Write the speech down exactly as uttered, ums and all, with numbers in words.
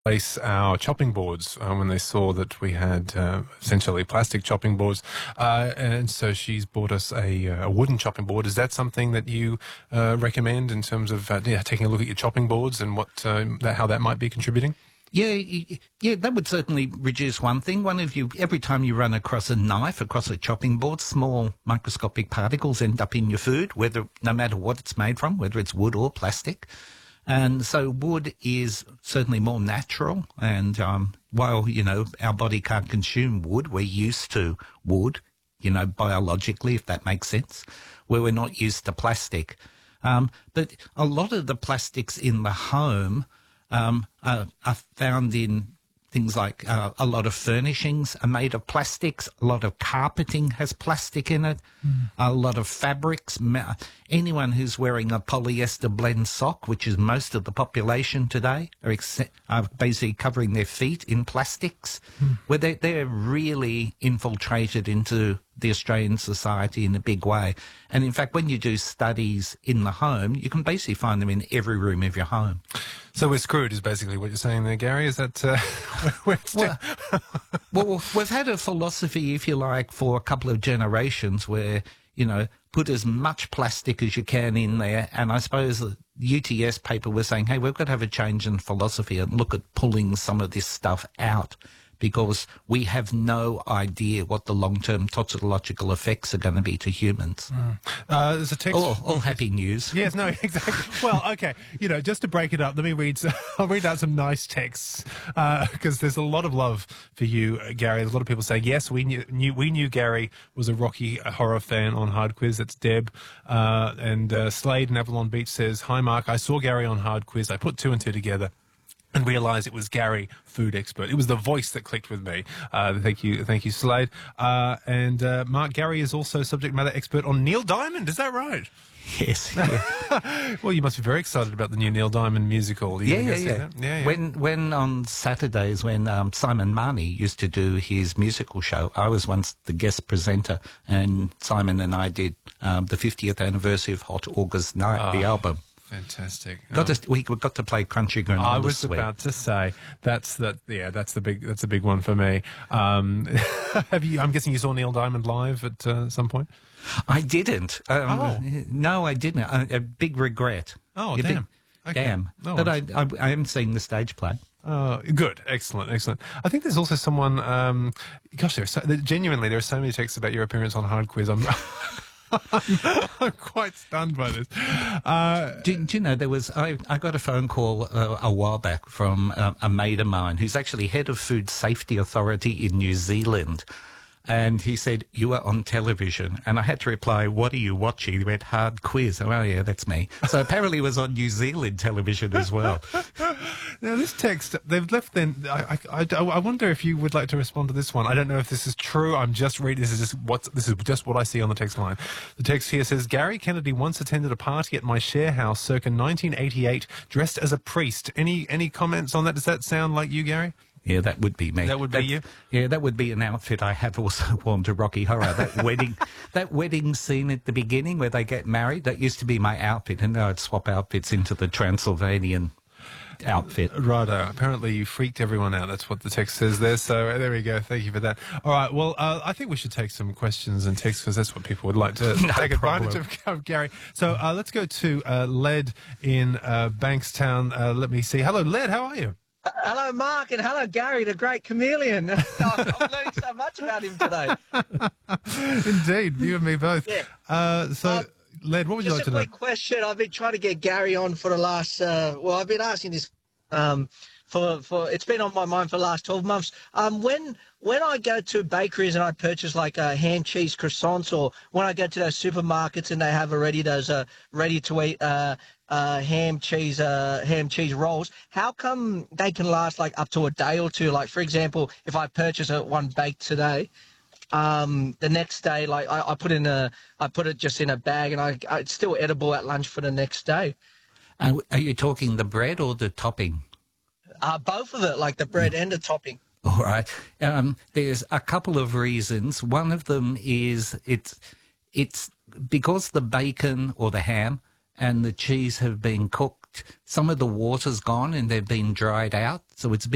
Replace our chopping boards uh, when they saw that we had uh, essentially plastic chopping boards, uh, and so she's bought us a, a wooden chopping board. Is that something that you uh, recommend in terms of uh, yeah, taking a look at your chopping boards and what uh, that, how that might be contributing? Yeah, yeah, that would certainly reduce one thing. One of you, every time you run across a knife, across a chopping board, small microscopic particles end up in your food, whether no matter what it's made from, whether it's wood or plastic. And so wood is certainly more natural. And um, while, you know, our body can't consume wood, we're used to wood, you know, biologically, if that makes sense, where we're not used to plastic. Um, but a lot of the plastics in the home um, are, are found in things like uh, a lot of furnishings are made of plastics. A lot of carpeting has plastic in it. Mm. A lot of fabrics. Anyone who's wearing a polyester blend sock, which is most of the population today, are, ex- are basically covering their feet in plastics, mm. where they, they're really infiltrated into the Australian society in a big way. And in fact, when you do studies in the home, you can basically find them in every room of your home. So we're screwed is basically what you're saying there, Gary. Is that uh, we're well, well, we've had a philosophy, if you like, for a couple of generations where, you know, put as much plastic as you can in there. And I suppose the U T S paper was saying, hey, we've got to have a change in philosophy and look at pulling some of this stuff out, because we have no idea what the long-term toxicological effects are going to be to humans. Mm. Uh, there's a text. All, all happy news. Yes, no, exactly. Well, okay, you know, just to break it up, let me read. Some, I'll read out some nice texts because uh, there's a lot of love for you, uh, Gary. There's a lot of people saying, yes, we knew, knew we knew Gary was a Rocky Horror fan on Hard Quiz. That's Deb. Uh, and uh, Slade in Avalon Beach says, hi, Mark. I saw Gary on Hard Quiz. I put two and two together and realised it was Gary, food expert. It was the voice that clicked with me. Uh, thank you, thank you, Slade. Uh, and uh, Mark, Gary is also subject matter expert on Neil Diamond. Is that right? Yes. Yeah. Well, you must be very excited about the new Neil Diamond musical. You yeah, yeah, yeah. yeah, yeah. When, when on Saturdays, when um, Simon Marnie used to do his musical show, I was once the guest presenter, and Simon and I did um, the fiftieth anniversary of Hot August Night, oh. the album. Fantastic. Got um, to, we got to play Country Granola. I was Sweet. about to say that's the yeah that's the big that's the big one for me. Um, have you? I'm guessing you saw Neil Diamond live at uh, some point. I didn't. Um, oh no, I didn't. A, a big regret. Oh a damn. Big, okay. Damn. No, but I, I I am seeing the stage play. Oh, good, excellent, excellent. I think there's also someone. Um, gosh, there's so, genuinely there are so many texts about your appearance on Hard Quiz. I'm. I'm quite stunned by this. Uh, do, do you know, there was, I, I got a phone call uh, a while back from uh, a mate of mine who's actually head of Food Safety Authority in New Zealand. And he said, you are on television. And I had to reply, what are you watching? He went, Hard Quiz. Oh, yeah, that's me. So apparently it was on New Zealand television as well. Now, this text, they've left then, I, I, I, I wonder if you would like to respond to this one. I don't know if this is true. I'm just reading, this is just what, this is just what I see on the text line. The text here says, Gary Kennedy once attended a party at my share house circa nineteen eighty-eight, dressed as a priest. Any, any comments on that? Does that sound like you, Gary? Yeah, that would be me. That would be that, you? Yeah, that would be an outfit I have also worn to Rocky Horror. That wedding that wedding scene at the beginning where they get married, that used to be my outfit, and then I'd swap outfits into the Transylvanian outfit. Righto. Apparently you freaked everyone out. That's what the text says there. So uh, there we go. Thank you for that. All right. Well, uh, I think we should take some questions and texts because that's what people would like to no take problem. advantage of, of Gary. So uh, let's go to uh, Led in uh, Bankstown. Uh, let me see. Hello, Led. How are you? Uh, hello, Mark, and hello, Gary, the great chameleon. I've learned so much about him today. Indeed, you and me both. Yeah. Uh, so, uh, Led, what would you like to know? Just a quick question. I've been trying to get Gary on for the last, uh, well, I've been asking this um, for, for, it's been on my mind for the last twelve months. Um, when when I go to bakeries and I purchase like uh, ham, cheese, croissants, or when I go to those supermarkets and they have already those uh, ready-to-eat uh, uh, ham, cheese, uh, ham, cheese rolls, how come they can last like up to a day or two? Like, for example, if I purchase a, one baked today, um, the next day, like I, I put in a, I put it just in a bag, and I, I it's still edible at lunch for the next day. Uh, are you talking the bread or the topping? Uh, both of it, like the bread and the topping. All right. Um, there's a couple of reasons. One of them is it's it's because the bacon or the ham and the cheese have been cooked. Some of the water's gone and they've been dried out, so it's a bit